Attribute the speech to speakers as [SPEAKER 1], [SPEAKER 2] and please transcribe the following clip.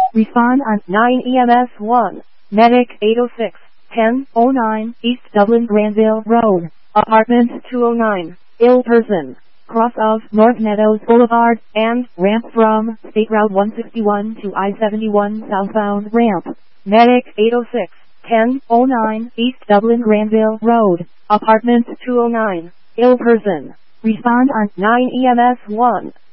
[SPEAKER 1] Respond on 9 EMS 1. Medic 806, 1009 East Dublin Granville Road, Apartment 209. Ill person. Cross of North Meadows Boulevard, and ramp from State Route 161 to I-71 southbound ramp. Medic 806, 1009 East Dublin Granville Road, Apartment 209. Ill person. Respond on 9 EMS 1.